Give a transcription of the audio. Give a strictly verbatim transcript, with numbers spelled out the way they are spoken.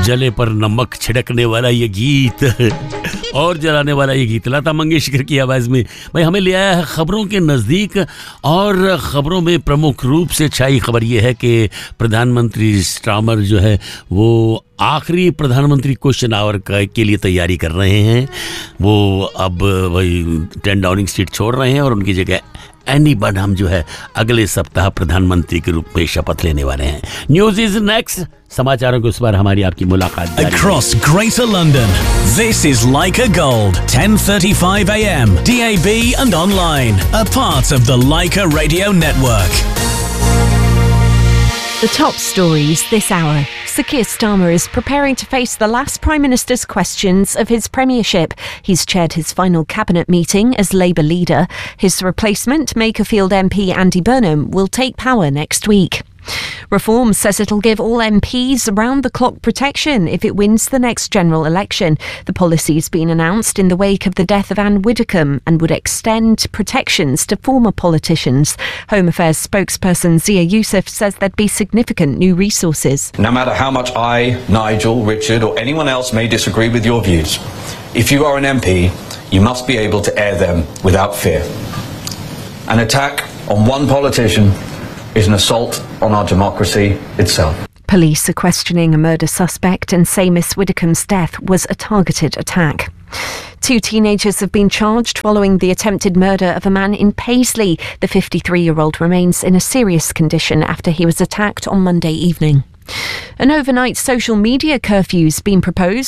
जले पर नमक छिड़कने वाला ये गीत और जलाने वाला ये गीत लता मंगेशकर की आवाज़ में भाई हमें ले आया है खबरों के नज़दीक। और ख़बरों में प्रमुख रूप से छाई खबर ये है कि प्रधानमंत्री स्टामर जो है वो आखिरी प्रधानमंत्री क्वेश्चन आवर के लिए तैयारी कर रहे हैं। वो अब वही टेन डाउनिंग स्ट्रीट छोड़ रहे हैं और उनकी जगह एनी बनहम जो है अगले सप्ताह प्रधानमंत्री के रूप में शपथ लेने वाले हैं। News is next. समाचारों के उस पर हमारी आपकी मुलाकात Across Greater London, this is Leica Gold, ten thirty-five a m, D A B and online, a part of the Leica Radio Network. The top stories this hour. Sir Keir Starmer is preparing to face the last Prime Minister's questions of his premiership. He's chaired his final cabinet meeting as Labour leader. His replacement, Makerfield M P Andy Burnham, will take power next week. Reform says it'll give all M Ps round-the-clock protection if it wins the next general election. The policy's been announced in the wake of the death of Anne Widdecombe and would extend protections to former politicians. Home Affairs spokesperson Zia Youssef says there'd be significant new resources. No matter how much I, Nigel, Richard or anyone else may disagree with your views, if you are an M P, you must be able to air them without fear. An attack on one politician is an assault on our democracy itself. Police are questioning a murder suspect and say Miss Widdecombe's death was a targeted attack. Two teenagers have been charged following the attempted murder of a man in Paisley. The fifty-three-year-old remains in a serious condition after he was attacked on Monday evening. An overnight social media curfew's been proposed